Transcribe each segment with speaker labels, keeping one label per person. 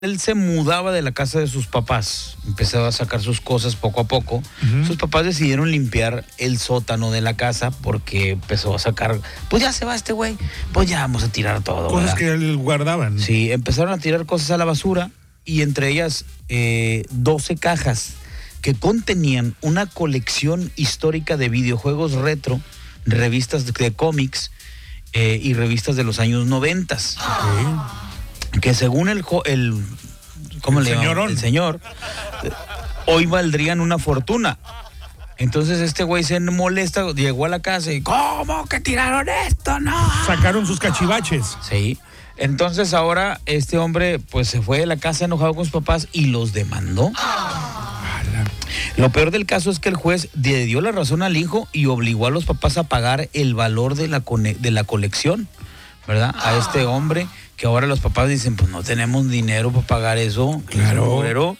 Speaker 1: Él se mudaba de la casa de sus papás, empezaba a sacar sus cosas poco a poco. Sus papás decidieron limpiar el sótano de la casa porque empezó a sacar, pues ya se va este güey, pues ya vamos a tirar todo.
Speaker 2: Cosas
Speaker 1: ¿verdad?
Speaker 2: que él guardaban.
Speaker 1: Sí, empezaron a tirar cosas a la basura y entre ellas 12 cajas que contenían una colección histórica de videojuegos retro, revistas de cómics y revistas de los años 90. Que según ¿cómo le llaman? El señor, hoy valdrían una fortuna. Entonces este güey se molesta, llegó a la casa y ¿cómo que tiraron esto? No.
Speaker 2: Sacaron sus cachivaches.
Speaker 1: Sí. Entonces ahora este hombre pues se fue de la casa enojado con sus papás y los demandó. Lo peor del caso es que el juez le dio la razón al hijo y obligó a los papás a pagar el valor de la colección, ¿verdad? A este hombre, que ahora los papás dicen, pues no tenemos dinero para pagar eso.
Speaker 2: Claro.
Speaker 1: Pero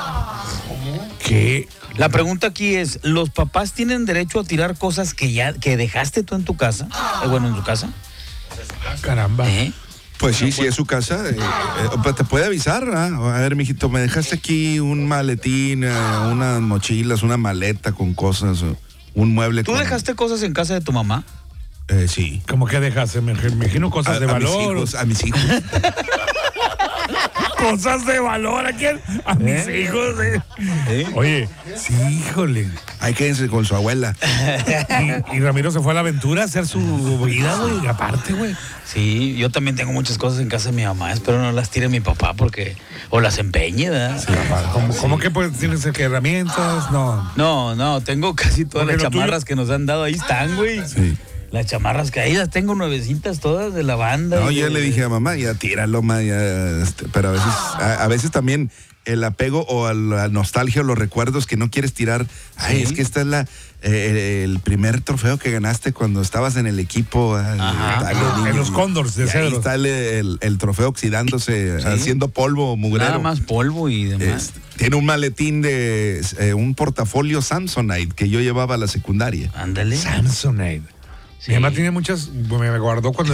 Speaker 2: ¿qué?
Speaker 1: La pregunta aquí es, ¿los papás tienen derecho a tirar cosas que dejaste tú en tu casa? En tu casa.
Speaker 2: Caramba.
Speaker 3: Pues sí, si es su casa, te puede avisar, ¿no? A ver, mijito, me dejaste aquí un maletín, unas mochilas, una maleta con cosas, un mueble.
Speaker 1: ¿Tú dejaste cosas en casa de tu mamá?
Speaker 3: Sí.
Speaker 2: ¿Cómo que dejaste? Me imagino cosas de valor.
Speaker 3: A mis hijos.
Speaker 2: Cosas de valor, ¿a quién? A mis hijos. Oye, sí, híjole.
Speaker 3: Ahí quédense con su abuela.
Speaker 2: Y Ramiro se fue a la aventura a hacer su vida, güey, aparte, güey.
Speaker 1: Sí, yo también tengo muchas cosas en casa de mi mamá, espero no las tire mi papá o las empeñe, ¿verdad?
Speaker 2: Sí, ¿Cómo que pues tienes que herramientas?
Speaker 1: No, tengo casi todas
Speaker 2: Porque
Speaker 1: las
Speaker 2: lo
Speaker 1: chamarras que nos han dado, ahí están, güey.
Speaker 3: Sí.
Speaker 1: Las chamarras caídas, tengo nuevecitas todas de la banda.
Speaker 3: No, yo le dije a mamá, ya tíralo, ma, ya, pero a veces también el apego o a la nostalgia o los recuerdos que no quieres tirar. Ay, es que esta es el primer trofeo que ganaste cuando estabas en el equipo.
Speaker 2: En los Cóndors de Cedros.
Speaker 3: Ahí está el trofeo oxidándose, haciendo polvo, mugrero.
Speaker 1: Nada más polvo y demás.
Speaker 3: Tiene un maletín de un portafolio Samsonite que yo llevaba a la secundaria.
Speaker 1: Ándale.
Speaker 2: Samsonite.
Speaker 1: Sí.
Speaker 2: Mi mamá tiene muchas, me guardó cuando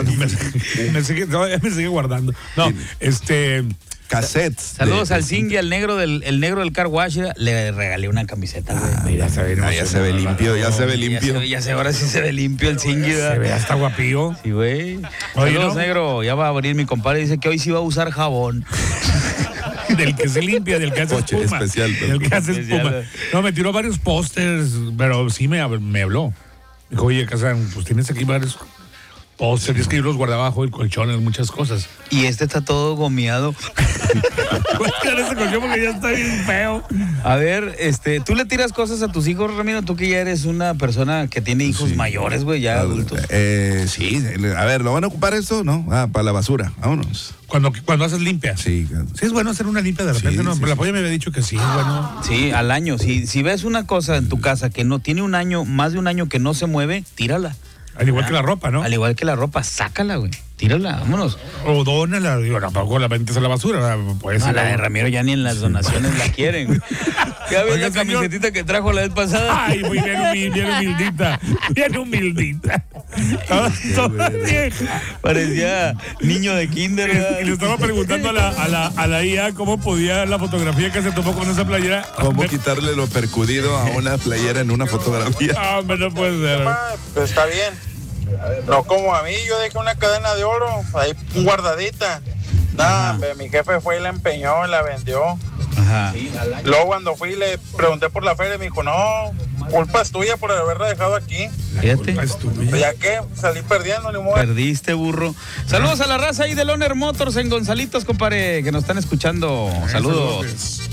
Speaker 2: me sigue guardando. No,
Speaker 3: cassettes.
Speaker 1: Saludos al Zingui, al negro del car wash, le regalé una camiseta, güey.
Speaker 2: Ya se ve
Speaker 3: limpio, ya se ve limpio.
Speaker 1: Ahora sí se ve limpio el Zingui, ¿verdad?
Speaker 2: Se ve hasta guapillo.
Speaker 1: Sí, güey.
Speaker 2: Oye,
Speaker 1: Saludos,
Speaker 2: ¿no?
Speaker 1: negro, ya va a abrir mi compadre, dice que hoy sí va a usar jabón.
Speaker 2: Del que se limpia, del que hace
Speaker 3: Coche
Speaker 2: espuma.
Speaker 3: especial.
Speaker 2: Del que hace
Speaker 1: Especial.
Speaker 2: espuma. No, me tiró varios pósters, pero sí me habló. Dijo, oye, casa, pues tienes aquí varios pósters. Es que yo los guardaba bajo el colchón, muchas cosas.
Speaker 1: Y este está todo gomeado.
Speaker 2: Ese colchón porque ya está bien feo.
Speaker 1: A ver, ¿tú le tiras cosas a tus hijos, Ramiro? Tú que ya eres una persona que tiene hijos mayores, güey, ya adultos.
Speaker 3: Sí, a ver, ¿lo van a ocupar esto? No, para la basura, vámonos.
Speaker 2: Cuando haces limpia.
Speaker 3: Sí.
Speaker 2: Sí, es bueno hacer una limpia de repente,
Speaker 3: Sí,
Speaker 2: ¿no?
Speaker 3: sí,
Speaker 2: Pero la
Speaker 3: sí.
Speaker 2: polla me había dicho que sí, es bueno.
Speaker 1: Sí, al año. Si ves una cosa en tu casa que no tiene un año, más de un año que no se mueve, tírala.
Speaker 2: Al igual que la ropa, ¿no?
Speaker 1: Al igual que la ropa, sácala, güey. Tírala, vámonos.
Speaker 2: O dónala, digo, tampoco la ventes a la basura, pues.
Speaker 1: No, la de Ramiro ya ni en las donaciones la quieren, güey. ¿Ya ves
Speaker 2: Oiga,
Speaker 1: la
Speaker 2: señor.
Speaker 1: camisetita que trajo la vez pasada?
Speaker 2: Ay, muy bien humildita. Bien humildita. Toda vieja.
Speaker 1: Parecía niño de kinder, ¿verdad?
Speaker 2: Y le estaba preguntando a la IA cómo podía la fotografía que se tomó con esa playera.
Speaker 3: ¿Cómo quitarle lo percudido a una playera en una fotografía?
Speaker 2: Ah, hombre, no puede ser.
Speaker 4: Pues está bien. No como a mí, yo dejé una cadena de oro ahí guardadita. Nah, hombre, mi jefe fue y la empeñó y la vendió.
Speaker 1: Ajá.
Speaker 4: Luego cuando fui le pregunté por la feria y me dijo, no, culpa es tuya por haberla dejado aquí.
Speaker 1: Fíjate.
Speaker 4: Pues ya que salí perdiendo, ni modo.
Speaker 1: Perdiste, burro. Saludos a la raza ahí de Loner Motors en Gonzalitos, compadre, que nos están escuchando. Saludos.